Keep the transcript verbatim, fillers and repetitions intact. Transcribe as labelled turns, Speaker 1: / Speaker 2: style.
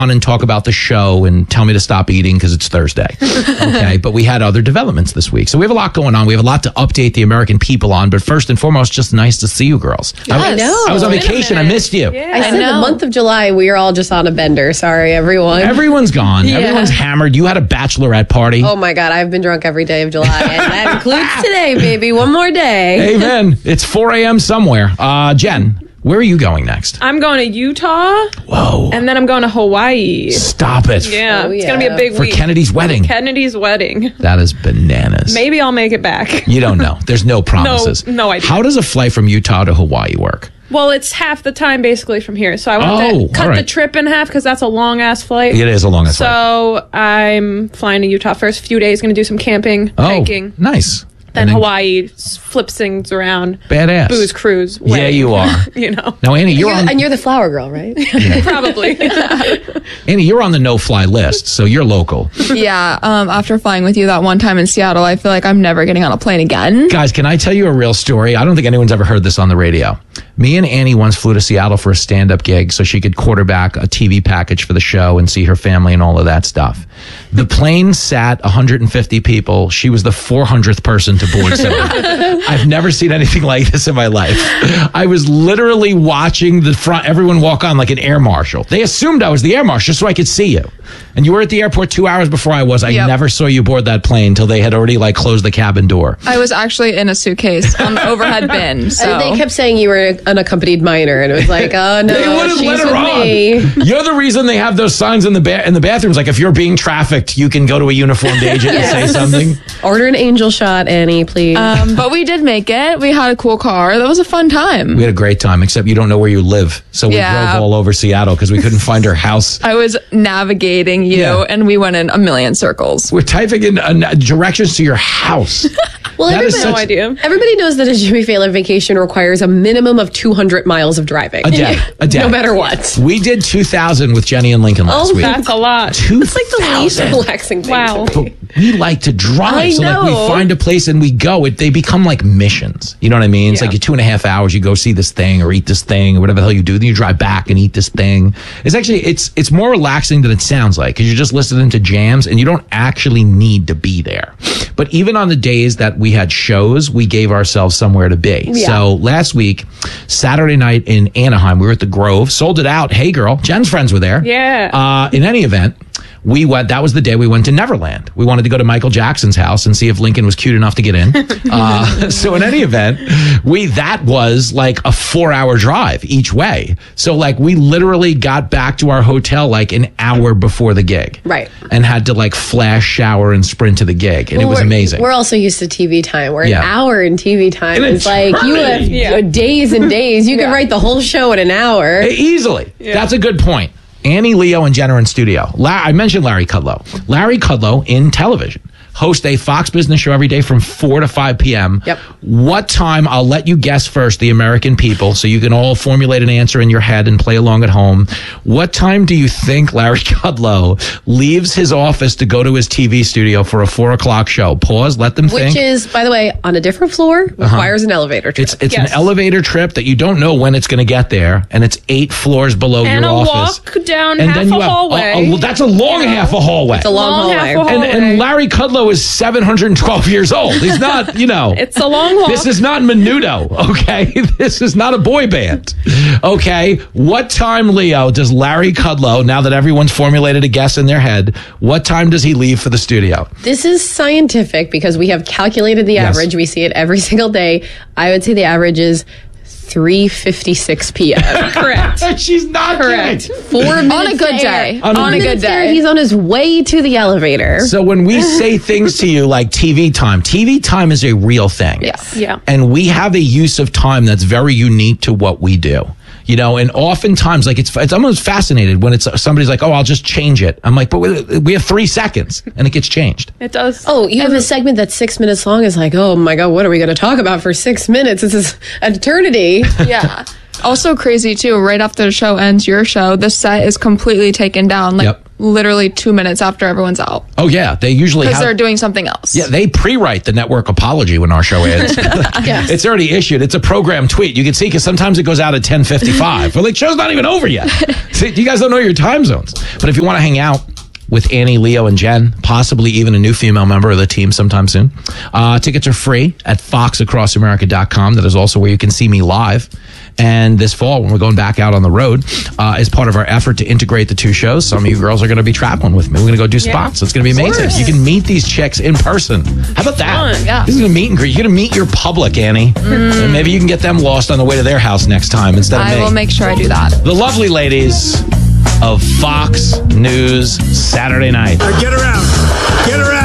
Speaker 1: on and talk about the show and tell me to stop eating because it's Thursday. Okay, but we had other developments this week. So we have a lot going on. We have a lot to update the American people on. But first and foremost, just nice to see you girls.
Speaker 2: Yes.
Speaker 1: I,
Speaker 2: I know.
Speaker 1: I was on vacation. I missed you.
Speaker 2: Yeah. I said I the month of July, we are all just on a bender. Sorry, everyone.
Speaker 1: Everyone's gone.
Speaker 2: Yeah.
Speaker 1: Everyone's hammered. You had a bachelorette party.
Speaker 2: Oh, my God. I've been drunk every day of July. And that includes today, baby. One more day.
Speaker 1: Amen. It's four a.m. somewhere. Uh, Jen, where are you going next?
Speaker 3: I'm going to Utah.
Speaker 1: Whoa.
Speaker 3: And then I'm going to Hawaii.
Speaker 1: Stop it.
Speaker 3: Yeah.
Speaker 2: Oh,
Speaker 3: It's
Speaker 2: yeah.
Speaker 3: going to be a big
Speaker 1: For
Speaker 3: week.
Speaker 1: Kennedy's wedding.
Speaker 3: Kennedy's wedding.
Speaker 1: That is bananas.
Speaker 3: Maybe I'll make it back.
Speaker 1: You don't know. There's no promises.
Speaker 3: No, no idea.
Speaker 1: How does a flight from Utah to Hawaii work?
Speaker 3: Well, it's half the time basically from here. So I want
Speaker 1: Oh,
Speaker 3: to cut
Speaker 1: all right.
Speaker 3: the trip in half because that's a long-ass flight.
Speaker 1: It is a long flight.
Speaker 3: So I'm flying to Utah first few days, going to do some camping,
Speaker 1: Oh,
Speaker 3: hiking.
Speaker 1: nice.
Speaker 3: Then
Speaker 1: And
Speaker 3: Hawaii, s- flip things around.
Speaker 1: Badass.
Speaker 3: Booze cruise.
Speaker 1: Yeah,
Speaker 3: wedding.
Speaker 1: you are.
Speaker 3: You know.
Speaker 1: Now, Annie, you're
Speaker 2: You're,
Speaker 1: on.
Speaker 2: and you're the flower girl, right?
Speaker 3: Probably.
Speaker 1: Annie, you're on the no-fly list, so you're local.
Speaker 4: Yeah, um, after flying with you that one time in Seattle, I feel like I'm never getting on a plane again.
Speaker 1: Guys, can I tell you a real story? I don't think anyone's ever heard this on the radio. Me and Annie once flew to Seattle for a stand-up gig so she could quarterback a T V package for the show and see her family and all of that stuff. The plane sat one hundred fifty people. She was the four hundredth person to board someone. I've never seen anything like this in my life. I was literally watching the front, everyone walk on like an air marshal. They assumed I was the air marshal just so I could see you. And you were at the airport two hours before I was. I
Speaker 4: Yep.
Speaker 1: never saw you board that plane until they had already like closed the cabin door.
Speaker 4: I was actually in a suitcase on the overhead bin. So
Speaker 2: And they kept saying you were an unaccompanied minor, and it was like, oh no,
Speaker 1: They wouldn't
Speaker 2: she's
Speaker 1: let her
Speaker 2: with
Speaker 1: on.
Speaker 2: me.
Speaker 1: You're the reason they have those signs in the ba- in the bathrooms. Like if you're being trafficked, you can go to a uniformed agent and say something.
Speaker 2: Order an angel shot, Annie, please.
Speaker 4: um, but we did make it. We had a cool car. That was a fun time.
Speaker 1: We had a great time, except you don't know where you live, so we
Speaker 4: Yeah.
Speaker 1: drove all over Seattle because we couldn't find our house.
Speaker 4: I was navigating you,
Speaker 1: Yeah.
Speaker 4: and we went in a million circles.
Speaker 1: We're typing in uh, directions to your house.
Speaker 2: well,
Speaker 1: that is
Speaker 2: everybody,
Speaker 3: No
Speaker 1: such-
Speaker 3: idea.
Speaker 2: everybody knows that a Jimmy Fallon vacation requires a minimum of two hundred miles of driving.
Speaker 1: A day, a day.
Speaker 2: No matter what.
Speaker 1: We did two thousand with Jenny and Lincoln last
Speaker 2: Oh,
Speaker 1: week.
Speaker 3: That's a lot.
Speaker 1: two
Speaker 2: It's like the least
Speaker 1: thousand.
Speaker 2: relaxing thing.
Speaker 3: Wow.
Speaker 2: to me.
Speaker 1: But we like to drive.
Speaker 2: I
Speaker 1: so like we
Speaker 2: know.
Speaker 1: find a place and we go. It, they become like missions. You know what I mean? It's
Speaker 3: Yeah.
Speaker 1: like you two and a half hours. You go see this thing or eat this thing or whatever the hell you do. Then you drive back and eat this thing. It's actually it's it's more relaxing than it sounds like because you're just listening to jams and you don't actually need to be there. But even on the days that we had shows, we gave ourselves somewhere to be.
Speaker 2: Yeah.
Speaker 1: So last week, Saturday night in Anaheim, we were at the Grove, sold it out. Hey girl, Jen's friends were there.
Speaker 3: Yeah.
Speaker 1: Uh, in any event, we went, that was the day we went to Neverland. We wanted to go to Michael Jackson's house and see if Lincoln was cute enough to get in. uh, so in any event, we, that was like a four hour drive each way. So like we literally got back to our hotel like an hour before the gig.
Speaker 2: Right.
Speaker 1: And had to like flash shower and sprint to the gig. And it was
Speaker 2: we're,
Speaker 1: amazing.
Speaker 2: We're also used to T V time. Where
Speaker 1: Yeah.
Speaker 2: an hour in T V time
Speaker 1: An
Speaker 2: is like you have
Speaker 1: eternity.
Speaker 3: Yeah.
Speaker 2: days and days. You can write the whole show in an hour.
Speaker 1: Easily. That's a good point. Annie, Leo, and Jen are in studio. La- I mentioned Larry Kudlow. Larry Kudlow in television hosts a Fox Business show every day from four to five p.m.
Speaker 2: Yep.
Speaker 1: What time, I'll let you guess first, the American people, so you can all formulate an answer in your head and play along at home. What time do you think Larry Kudlow leaves his office to go to his T V studio for a four o'clock show? Pause, let them
Speaker 2: Which
Speaker 1: think.
Speaker 2: is, by the way, on a different floor, requires an elevator trip.
Speaker 1: It's it's
Speaker 3: Yes.
Speaker 1: an elevator trip that you don't know when it's going to get there, and it's eight floors below
Speaker 3: And
Speaker 1: your
Speaker 3: a
Speaker 1: office.
Speaker 3: walk down
Speaker 1: and
Speaker 3: half
Speaker 1: then you
Speaker 3: a
Speaker 1: have
Speaker 3: hallway.
Speaker 1: A, a- that's a long half a hallway.
Speaker 2: It's a long,
Speaker 3: Long half
Speaker 2: hallway.
Speaker 3: a hallway.
Speaker 1: and, and Larry Kudlow is seven hundred twelve years old. He's not, you know.
Speaker 3: It's a long walk.
Speaker 1: This is not Menudo, okay? This is not a boy band, okay? What time, Leo, does Larry Kudlow, now that everyone's formulated a guess in their head, what time does he leave for the studio?
Speaker 2: This is scientific because we have calculated the
Speaker 1: Yes.
Speaker 2: average. We see it every single day. I would say the average is three fifty-six p.m.
Speaker 3: Correct.
Speaker 1: She's not
Speaker 3: Correct.
Speaker 1: kidding.
Speaker 2: Four minutes
Speaker 4: On a good
Speaker 2: there.
Speaker 4: day.
Speaker 1: On a
Speaker 4: On a
Speaker 1: good
Speaker 4: good
Speaker 2: There,
Speaker 4: day.
Speaker 2: he's on his way to the elevator.
Speaker 1: So when we say things to you like T V time, T V time is a real thing.
Speaker 2: Yes.
Speaker 3: Yeah.
Speaker 1: And we have a use of time that's very unique to what we do. You know, and oftentimes, like, it's, it's almost fascinated when it's somebody's like, oh, I'll just change it. I'm like, but we, we have three seconds and it gets changed.
Speaker 3: It does.
Speaker 2: Oh, you have a segment that's six minutes long. Is like, oh my god, what are we going to talk about for six minutes? This is an eternity.
Speaker 4: Yeah. Also crazy too, right after the show ends, your show, the set is completely taken down. Like
Speaker 1: Yep.
Speaker 4: literally two minutes after everyone's out.
Speaker 1: Oh, yeah. They usually
Speaker 4: Because
Speaker 1: have...
Speaker 4: they're doing something else.
Speaker 1: Yeah, they pre-write the network apology when our show ends.
Speaker 2: Yes.
Speaker 1: It's already issued. It's a program tweet. You can see because sometimes it goes out at ten fifty-five. We're like, show's not even over yet. See, you guys don't know your time zones. But if you want to hang out with Annie, Leo, and Jen, possibly even a new female member of the team sometime soon, uh, tickets are free at fox across america dot com. That is also where you can see me live. And this fall, when we're going back out on the road, uh, as part of our effort to integrate the two shows, some of you girls are going to be traveling with me. We're going to go do spots. It's going to be amazing. You can meet these chicks in person. How about that?
Speaker 3: Fun,
Speaker 4: yeah.
Speaker 1: This is a meet and greet. You're going to meet your public, Annie. Mm. And maybe you can get them lost on the way to their house next time instead of
Speaker 4: I
Speaker 1: me.
Speaker 4: will make sure I do that.
Speaker 1: The lovely ladies of Fox News Saturday Night.
Speaker 5: Get around. Get around.